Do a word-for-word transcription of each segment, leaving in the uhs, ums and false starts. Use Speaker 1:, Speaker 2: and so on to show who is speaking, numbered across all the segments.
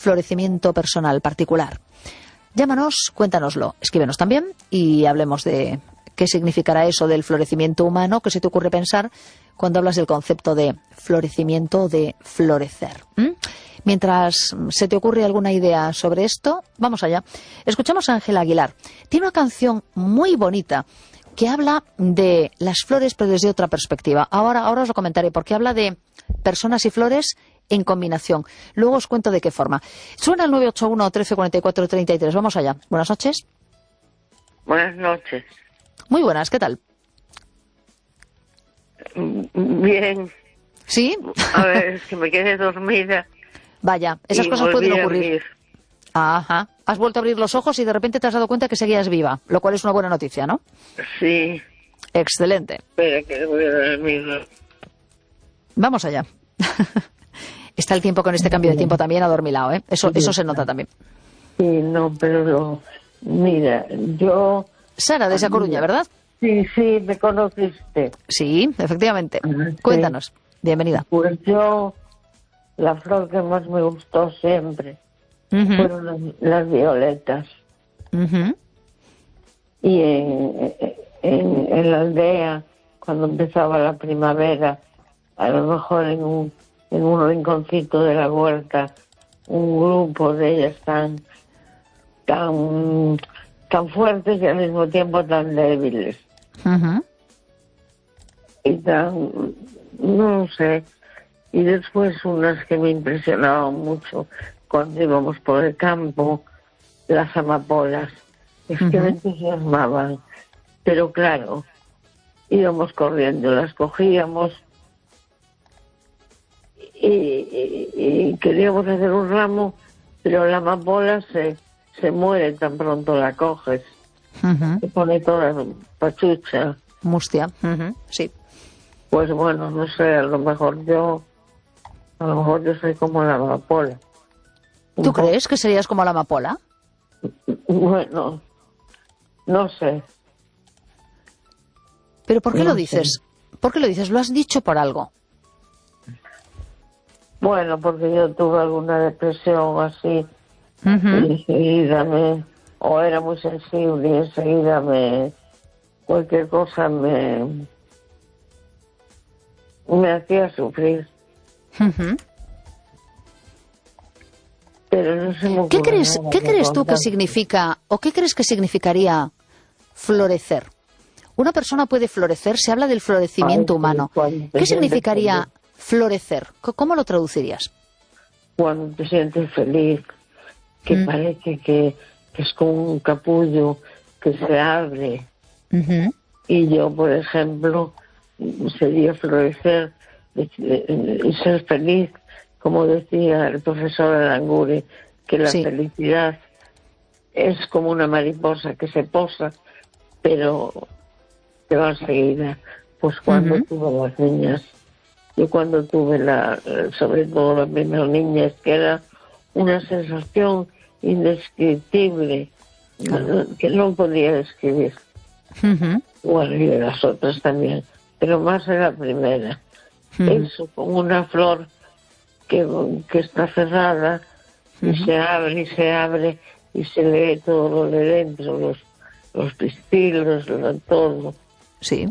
Speaker 1: florecimiento personal particular. Llámanos, cuéntanoslo, escríbenos también y hablemos de qué significará eso del florecimiento humano, qué se te ocurre pensar cuando hablas del concepto de florecimiento o de florecer. ¿Mm? Mientras se te ocurre alguna idea sobre esto, vamos allá. Escuchamos a Ángela Aguilar. Tiene una canción muy bonita que habla de las flores pero desde otra perspectiva. Ahora, ahora os lo comentaré porque habla de personas y flores en combinación. Luego os cuento de qué forma. Suena el nueve ocho uno, trece cuarenta y cuatro, treinta y tres. Vamos allá. Buenas noches.
Speaker 2: Buenas noches.
Speaker 1: Muy buenas, ¿qué tal?
Speaker 2: Bien.
Speaker 1: ¿Sí?
Speaker 2: A ver, es que me quedé dormida.
Speaker 1: Vaya, esas
Speaker 2: y
Speaker 1: cosas pueden
Speaker 2: volví a
Speaker 1: ocurrir.
Speaker 2: abrir.
Speaker 1: Ajá. Has vuelto a abrir los ojos y de repente te has dado cuenta que seguías viva, lo cual es una buena noticia, ¿no?
Speaker 2: Sí.
Speaker 1: Excelente.
Speaker 2: Espera, que voy a dormir.
Speaker 1: Vamos allá. Está el tiempo con este cambio de tiempo también adormilado, ¿eh? Eso, eso se nota también.
Speaker 2: Sí, no, pero lo... Mira, yo...
Speaker 1: Sara, desde A Coruña, ¿verdad?
Speaker 2: Sí, sí, me conociste.
Speaker 1: Sí, efectivamente.
Speaker 2: Sí.
Speaker 1: Cuéntanos. Bienvenida.
Speaker 2: Pues yo, la flor que más me gustó siempre
Speaker 1: Uh-huh.
Speaker 2: fueron las, las violetas.
Speaker 1: Uh-huh.
Speaker 2: Y en, en, en la aldea, cuando empezaba la primavera, a lo mejor en un, en un rinconcito de la huerta, un grupo de ellas tan, tan, tan fuertes y al mismo tiempo tan débiles.
Speaker 1: Uh-huh.
Speaker 2: Y tan, no sé, y después unas que me impresionaban mucho cuando íbamos por el campo, las amapolas, es que
Speaker 1: Uh-huh.
Speaker 2: me entusiasmaban, pero claro, íbamos corriendo, las cogíamos y, y, y queríamos hacer un ramo, pero la amapola se, se muere tan pronto la coges,
Speaker 1: Uh-huh.
Speaker 2: se pone toda pachucha.
Speaker 1: Mustia. Uh-huh. Sí.
Speaker 2: Pues bueno, no sé, a lo mejor yo, a lo mejor yo soy como la amapola.
Speaker 1: ¿Tú crees que serías como la amapola?
Speaker 2: Bueno, no sé.
Speaker 1: ¿Pero por qué
Speaker 2: No
Speaker 1: lo dices? ¿Por qué lo dices? ¿Lo has dicho por algo?
Speaker 2: Bueno, porque yo tuve alguna depresión así
Speaker 1: Uh-huh.
Speaker 2: y enseguida me, o era muy sensible y enseguida me, cualquier cosa me, me hacía sufrir.
Speaker 1: Uh-huh.
Speaker 2: Pero no se me
Speaker 1: ¿Qué
Speaker 2: ocurre
Speaker 1: crees,
Speaker 2: nada
Speaker 1: ¿qué
Speaker 2: que
Speaker 1: crees tú que
Speaker 2: contar.
Speaker 1: significa, o qué crees que significaría florecer? Una persona puede florecer, se habla del florecimiento
Speaker 2: Ay, sí,
Speaker 1: humano.
Speaker 2: cuando te
Speaker 1: ¿Qué
Speaker 2: sientes
Speaker 1: significaría
Speaker 2: feliz.
Speaker 1: florecer? C- ¿Cómo lo traducirías?
Speaker 2: Cuando te sientes feliz, que
Speaker 1: Mm.
Speaker 2: parece que, que es como un capullo que se abre.
Speaker 1: Ujú.
Speaker 2: Y yo, por ejemplo, sería florecer y ser feliz, como decía el profesor Aranguren, que la
Speaker 1: Sí.
Speaker 2: felicidad es como una mariposa que se posa, pero que va enseguida. Pues cuando
Speaker 1: Ujú.
Speaker 2: tuve las niñas, yo cuando tuve la, sobre todo la primera niña, es que era una sensación indescriptible,
Speaker 1: Claro.
Speaker 2: que no podía describir.
Speaker 1: Ujú.
Speaker 2: Bueno, y de las otras también, pero más en la primera.
Speaker 1: Ujú.
Speaker 2: Eso, como una flor que, que está cerrada y
Speaker 1: Ujú.
Speaker 2: se abre y se abre y se lee todo lo de dentro, los, los pistilos, lo, todo.
Speaker 1: Sí.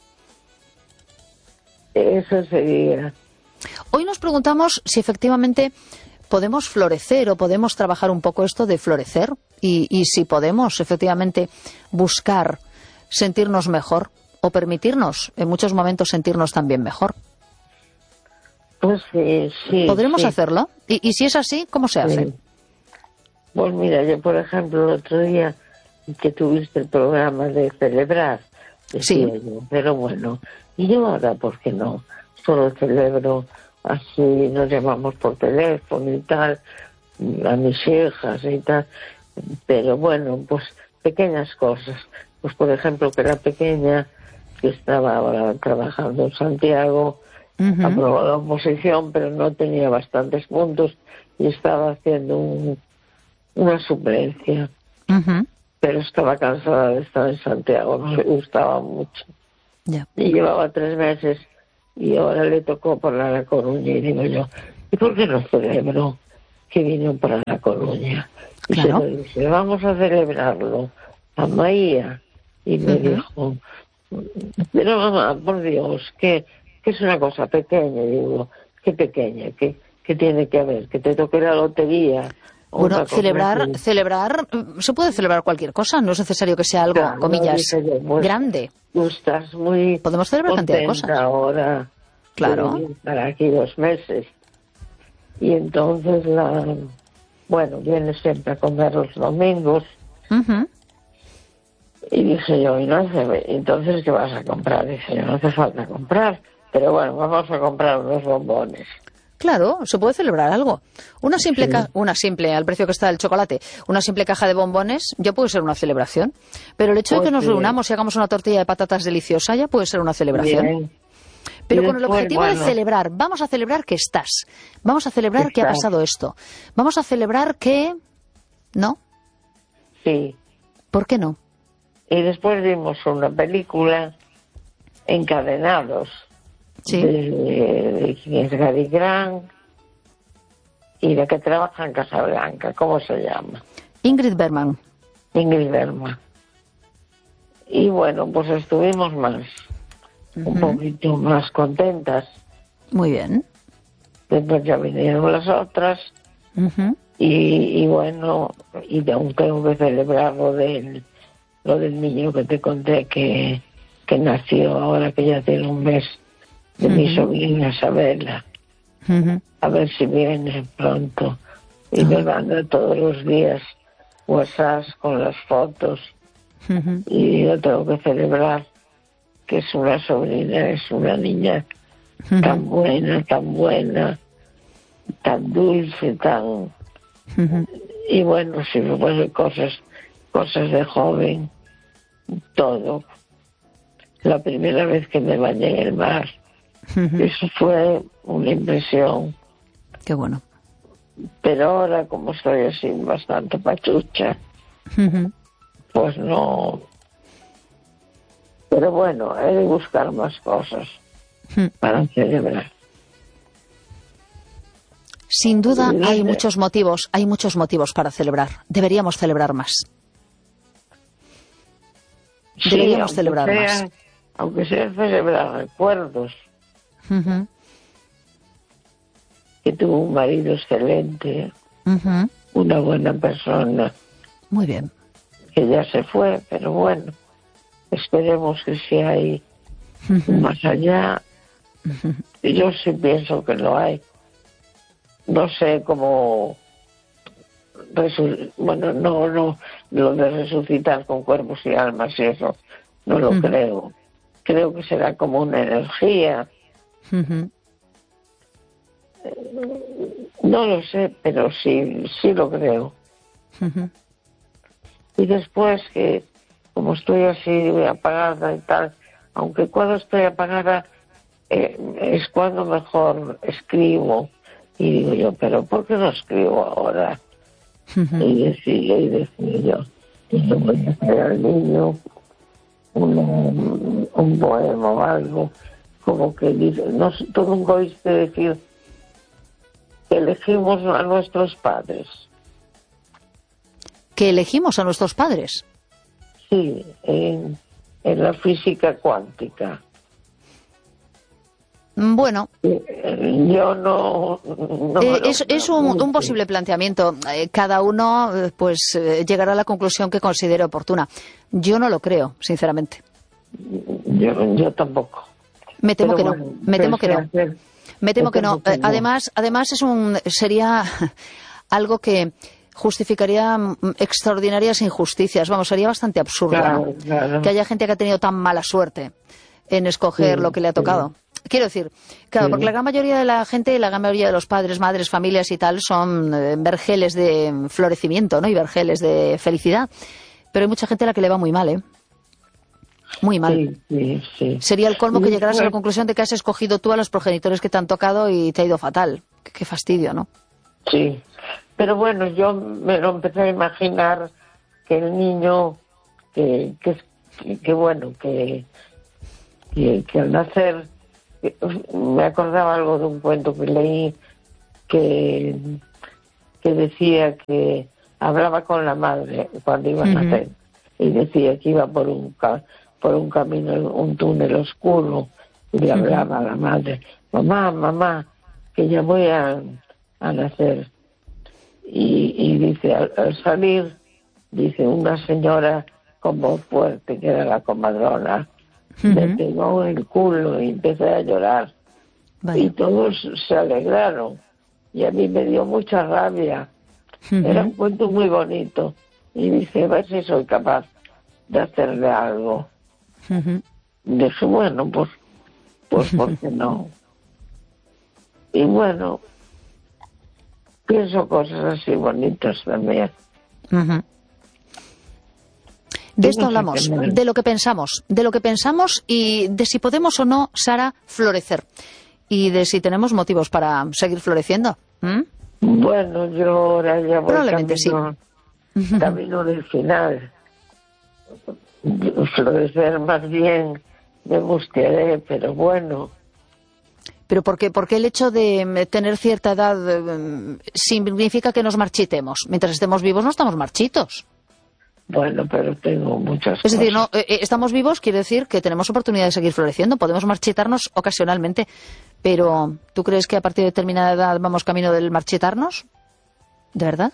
Speaker 2: Eso sería.
Speaker 1: Hoy nos preguntamos si efectivamente podemos florecer o podemos trabajar un poco esto de florecer y, y si podemos efectivamente buscar sentirnos mejor o permitirnos en muchos momentos sentirnos también mejor.
Speaker 2: Pues sí, sí.
Speaker 1: ¿Podremos
Speaker 2: sí,
Speaker 1: hacerlo? Y, y si es así, ¿cómo se hace?
Speaker 2: sí. Pues mira, yo por ejemplo el otro día que tuviste el programa de celebrar, decía
Speaker 1: Sí.
Speaker 2: yo, pero bueno, y yo ahora, ¿por qué no? Solo celebro así, nos llamamos por teléfono y tal, a mis hijas y tal, pero bueno, pues pequeñas cosas. Pues por ejemplo que la pequeña que estaba ahora trabajando en Santiago,
Speaker 1: Ujú.
Speaker 2: aprobó la oposición, pero no tenía bastantes puntos y estaba haciendo un, una suplencia.
Speaker 1: Ujú.
Speaker 2: Pero estaba cansada de estar en Santiago, no le gustaba mucho.
Speaker 1: Ya.
Speaker 2: Y llevaba tres meses y ahora le tocó por la Coruña y digo yo, ¿y por qué no celebro que vino para La Coruña. Y
Speaker 1: Claro.
Speaker 2: se lo dije, vamos a celebrarlo a Maía. Y me
Speaker 1: Uh-huh.
Speaker 2: dijo, pero mamá, por Dios, que, que es una cosa pequeña. Y digo, qué pequeña, que, que tiene que haber, que te toque la lotería. o
Speaker 1: Bueno,
Speaker 2: una cosa
Speaker 1: celebrar,
Speaker 2: así.
Speaker 1: celebrar, mm, se puede celebrar cualquier cosa, no es necesario que sea algo,
Speaker 2: Claro,
Speaker 1: comillas,
Speaker 2: dije yo, pues,
Speaker 1: grande.
Speaker 2: Tú estás muy
Speaker 1: Podemos celebrar cantidad de
Speaker 2: contenta
Speaker 1: cosas.
Speaker 2: ahora
Speaker 1: Claro.
Speaker 2: de venir para aquí dos meses. Y entonces, la bueno, viene siempre a comer los domingos.
Speaker 1: Ujú.
Speaker 2: Y dije yo, y no hace, entonces, ¿qué vas a comprar? Dije yo, no hace falta comprar. Pero bueno, vamos a comprar unos bombones.
Speaker 1: Claro, se puede celebrar algo. Una simple,
Speaker 2: Sí.
Speaker 1: ca- una simple, al precio que está el chocolate, una simple caja de bombones ya puede ser una celebración. Pero el hecho de
Speaker 2: Pues
Speaker 1: que nos
Speaker 2: sí.
Speaker 1: reunamos y hagamos una tortilla de patatas deliciosa ya puede ser una celebración.
Speaker 2: Bien.
Speaker 1: Pero
Speaker 2: Y
Speaker 1: con el
Speaker 2: después,
Speaker 1: objetivo de
Speaker 2: bueno,
Speaker 1: celebrar, vamos a celebrar que estás. Vamos a celebrar que ha
Speaker 2: Estás.
Speaker 1: pasado esto. Vamos a celebrar que... ¿No?
Speaker 2: Sí.
Speaker 1: ¿Por qué no?
Speaker 2: Y después vimos una película, Encadenados,
Speaker 1: Sí.
Speaker 2: de, de quién es Gary Grant y de que trabaja en Casablanca. ¿Cómo se llama?
Speaker 1: Ingrid Bergman.
Speaker 2: Ingrid Bergman. Y bueno, pues estuvimos más, un
Speaker 1: Ujú.
Speaker 2: poquito más contentas.
Speaker 1: Muy bien.
Speaker 2: Después ya vinieron las otras
Speaker 1: Ujú.
Speaker 2: y, y bueno, y aún tengo que celebrar lo del, lo del niño que te conté que, que nació ahora que ya tiene un mes, de mi
Speaker 1: Ujú.
Speaker 2: sobrina Isabela.
Speaker 1: Ujú.
Speaker 2: A ver si viene pronto. Y
Speaker 1: Ah.
Speaker 2: me manda todos los días WhatsApp con las fotos.
Speaker 1: Ujú.
Speaker 2: Y yo tengo que celebrar que es una sobrina, es una niña tan buena, tan buena, tan dulce, tan...
Speaker 1: Ujú.
Speaker 2: Y bueno, si me ponen cosas, cosas de joven, todo. La primera vez que me bañé en el mar,
Speaker 1: Ujú.
Speaker 2: eso fue una impresión.
Speaker 1: Qué bueno.
Speaker 2: Pero ahora, como estoy así bastante pachucha,
Speaker 1: Ujú.
Speaker 2: pues no. Pero bueno, he de buscar más cosas
Speaker 1: Ujú.
Speaker 2: para celebrar.
Speaker 1: Sin duda
Speaker 2: Sí.
Speaker 1: hay muchos motivos, hay muchos motivos para celebrar. Deberíamos celebrar más. Deberíamos
Speaker 2: aunque
Speaker 1: celebrar
Speaker 2: sea,
Speaker 1: más.
Speaker 2: Aunque sea celebrar recuerdos,
Speaker 1: Ujú.
Speaker 2: que tuvo un marido excelente,
Speaker 1: Ujú.
Speaker 2: una buena persona,
Speaker 1: Muy bien.
Speaker 2: que ya se fue, pero bueno, esperemos que si hay
Speaker 1: Ujú.
Speaker 2: más allá. Yo sí pienso que lo hay. No sé cómo resu- bueno, no, no, lo de resucitar con cuerpos y almas y eso, no lo
Speaker 1: Ujú.
Speaker 2: creo. Creo que será como una energía,
Speaker 1: Ujú.
Speaker 2: no lo sé, pero sí, sí lo creo.
Speaker 1: Ujú.
Speaker 2: Y después que, como estoy así apagada y tal, aunque cuando estoy apagada eh, es cuando mejor escribo. Y digo yo, pero ¿por qué no escribo ahora?
Speaker 1: Ujú.
Speaker 2: Y decía, y decía yo, y le voy a hacer al niño un, un poema o algo, como que dice, no, sé, tú nunca oíste decir que elegimos a nuestros padres.
Speaker 1: Que elegimos a nuestros padres.
Speaker 2: Sí, en, en la física cuántica.
Speaker 1: Mm, Bueno,
Speaker 2: Eh, Yo no... no
Speaker 1: eh,
Speaker 2: me lo
Speaker 1: es, es
Speaker 2: creo
Speaker 1: un,
Speaker 2: mucho.
Speaker 1: un posible planteamiento. Eh, cada uno eh, pues eh, llegará a la conclusión que considere oportuna. Yo no lo creo, sinceramente.
Speaker 2: Yo, yo tampoco.
Speaker 1: Me temo
Speaker 2: Pero
Speaker 1: que
Speaker 2: bueno,
Speaker 1: no. Me temo que
Speaker 2: pensé
Speaker 1: no.
Speaker 2: hacer-
Speaker 1: Me temo que no.
Speaker 2: pensé
Speaker 1: Eh, Además, además es un sería algo que justificaría mm, extraordinarias injusticias. Vamos, sería bastante absurdo,
Speaker 2: Claro,
Speaker 1: ¿no?
Speaker 2: claro.
Speaker 1: Que haya gente que ha tenido tan mala suerte en escoger
Speaker 2: Sí,
Speaker 1: lo que le ha
Speaker 2: sí.
Speaker 1: tocado. Quiero decir, claro,
Speaker 2: Sí.
Speaker 1: porque la gran mayoría de la gente, la gran mayoría de los padres, madres, familias y tal, son eh, vergeles de florecimiento, ¿no? Y vergeles de felicidad. Pero hay mucha gente a la que le va muy mal, ¿eh? Muy mal.
Speaker 2: Sí, sí, sí.
Speaker 1: Sería el colmo
Speaker 2: Y
Speaker 1: que llegaras a la
Speaker 2: después-
Speaker 1: conclusión de que has escogido tú a los progenitores que te han tocado y te ha ido fatal. Qué, qué fastidio, ¿no?
Speaker 2: Sí, pero bueno, yo me lo empecé a imaginar que el niño, que, que, que, que bueno, que, que, que al nacer, que- me acordaba algo de un cuento que leí, que, que decía que hablaba con la madre cuando iban uh-huh. a hacer, y decía que iba por un ca- por un camino, un túnel oscuro, y le hablaba uh-huh. a la madre, mamá, mamá, que ya voy a, a nacer. Y, y dice, al, al salir, dice, una señora con voz fuerte, que era la comadrona, uh-huh. me pegó en el culo y empecé a llorar. Vaya. Y todos se alegraron. Y a mí me dio mucha rabia. Uh-huh. Era un cuento muy bonito. Y dije, a ver si soy capaz de hacerle algo. Uh-huh. Dije, bueno, pues, pues, ¿por qué no? Y bueno, pienso cosas así bonitas también.
Speaker 1: Uh-huh. De esto hablamos, de lo que pensamos, de lo que pensamos y de si podemos o no, Sara, florecer. Y de si tenemos motivos para seguir floreciendo. ¿Mm?
Speaker 2: Bueno, yo ahora ya voy
Speaker 1: Probablemente
Speaker 2: camino,
Speaker 1: sí.
Speaker 2: camino del final. Florecer más bien me gustaría, pero bueno.
Speaker 1: Pero ¿por qué? Porque el hecho de tener cierta edad eh, significa que nos marchitemos. Mientras estemos vivos no estamos marchitos.
Speaker 2: Bueno, pero tengo muchas cosas.
Speaker 1: Es decir, no, eh, estamos vivos quiere decir que tenemos oportunidad de seguir floreciendo. Podemos marchitarnos ocasionalmente. Pero, ¿tú crees que a partir de determinada edad vamos camino del marchitarnos? ¿De verdad?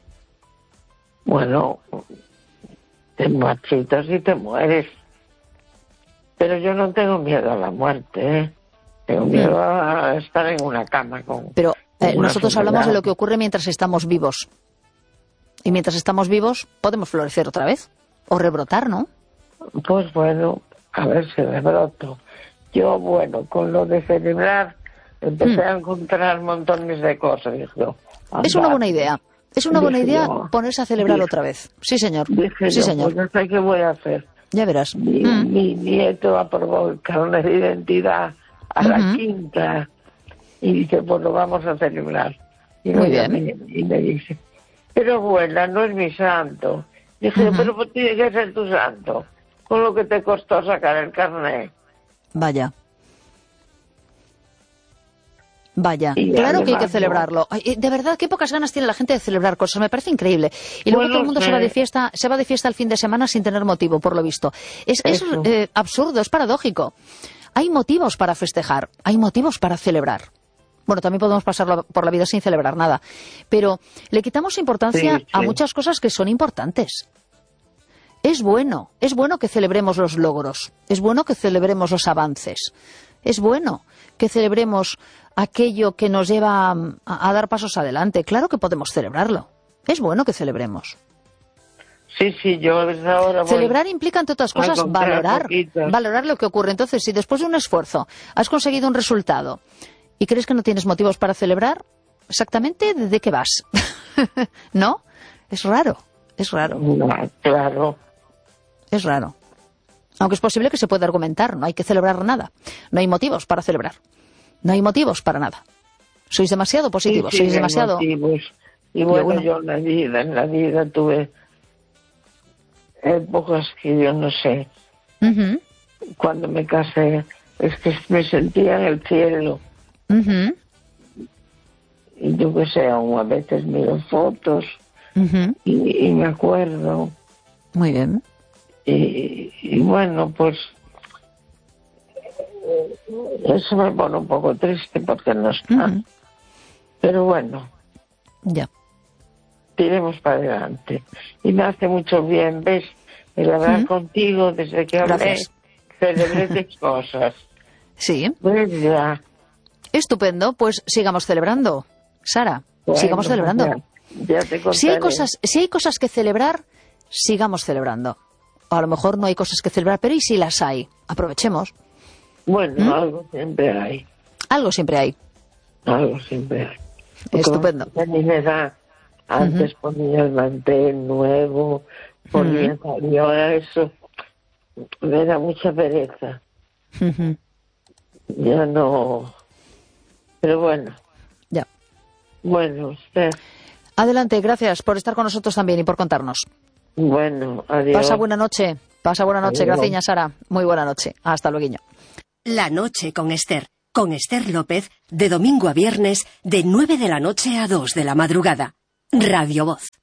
Speaker 2: Bueno, te marchitas y te mueres. Pero yo no tengo miedo a la muerte, ¿eh? Tengo miedo mm. a estar en una cama con...
Speaker 1: Pero eh, nosotros hablamos de lo que ocurre mientras estamos vivos. Y mientras estamos vivos, podemos florecer otra vez. O rebrotar, ¿no?
Speaker 2: Pues bueno, a ver si rebroto. Yo, bueno, con lo de celebrar, empecé mm. a encontrar montones de cosas. Dije,
Speaker 1: es una buena idea. Es una buena idea yo, ponerse a celebrar dije, otra vez. Sí, señor.
Speaker 2: Dije
Speaker 1: sí,
Speaker 2: yo,
Speaker 1: señor.
Speaker 2: Pues no sé qué voy a hacer.
Speaker 1: Ya verás.
Speaker 2: Mi, mm. mi nieto aprobó el carnet de identidad a uh-huh. la quinta. Y dice, pues lo vamos a celebrar. Y
Speaker 1: Muy bien.
Speaker 2: Me, y me dice, pero abuela, no es mi santo. Dije, uh-huh. pero pues tiene que ser tu santo. Con lo que te costó sacar el carnet.
Speaker 1: Vaya. Vaya, y claro que hay que celebrarlo. Ay, de verdad, qué pocas ganas tiene la gente de celebrar cosas, me parece increíble. Y luego bueno, todo el mundo sí. se va de fiesta, se va de fiesta el fin de semana sin tener motivo, por lo visto. Es, es eh, absurdo, es paradójico. Hay motivos para festejar, hay motivos para celebrar. Bueno, también podemos pasar por la vida sin celebrar nada. Pero le quitamos importancia sí, sí. a muchas cosas que son importantes. Es bueno, es bueno que celebremos los logros, es bueno que celebremos los avances, es bueno que celebremos aquello que nos lleva a, a dar pasos adelante. Claro que podemos celebrarlo, es bueno que celebremos.
Speaker 2: Sí, sí, yo desde ahora voy
Speaker 1: Celebrar implica, entre otras cosas, valorar, valorar lo que ocurre. Entonces, si después de un esfuerzo has conseguido un resultado y crees que no tienes motivos para celebrar, exactamente ¿de qué vas? ¿No? Es raro, es raro.
Speaker 2: No, claro.
Speaker 1: Es raro. Aunque es posible que se pueda argumentar, no hay que celebrar nada. No hay motivos para celebrar. No hay motivos para nada. Sois demasiado positivos,
Speaker 2: sí, sí,
Speaker 1: sois demasiado...
Speaker 2: Motivos. Y bueno, bueno, yo en la vida, en la vida tuve épocas que yo no sé. Uh-huh. Cuando me casé, es que me sentía en el cielo. Uh-huh. Y yo que sé, aún a veces miro fotos uh-huh. y, y me acuerdo.
Speaker 1: Muy bien.
Speaker 2: Y, y bueno, pues eso me pone un poco triste porque no está. Uh-huh. Pero bueno,
Speaker 1: ya.
Speaker 2: Tiremos para adelante. Y me hace mucho bien, ¿ves? El hablar uh-huh. contigo desde que hablé,
Speaker 1: Gracias.
Speaker 2: celebré tus cosas.
Speaker 1: Sí.
Speaker 2: Pues ya.
Speaker 1: Estupendo, pues sigamos celebrando, Sara. Bueno, sigamos celebrando.
Speaker 2: Ya, ya te contaré.
Speaker 1: Si hay cosas, si hay cosas que celebrar, sigamos celebrando. A lo mejor no hay cosas que celebrar, pero ¿y si las hay? Aprovechemos.
Speaker 2: Bueno, ¿Mm? algo siempre hay.
Speaker 1: Algo siempre hay.
Speaker 2: Algo siempre hay.
Speaker 1: Estupendo.
Speaker 2: A mí me da, antes uh-huh. ponía el mantel nuevo, ponía uh-huh. y ahora eso me da mucha pereza. Uh-huh. Ya no... Pero bueno.
Speaker 1: Ya.
Speaker 2: Bueno, usted...
Speaker 1: Adelante, gracias por estar con nosotros también y por contarnos.
Speaker 2: Bueno, adiós.
Speaker 1: Pasa buena noche. Pasa buena noche. Adiós. Gracias, Sara. Muy buena noche. Hasta luego.
Speaker 3: La noche con Esther. Con Esther López, de domingo a viernes, de nueve de la noche a dos de la madrugada. Radio Voz.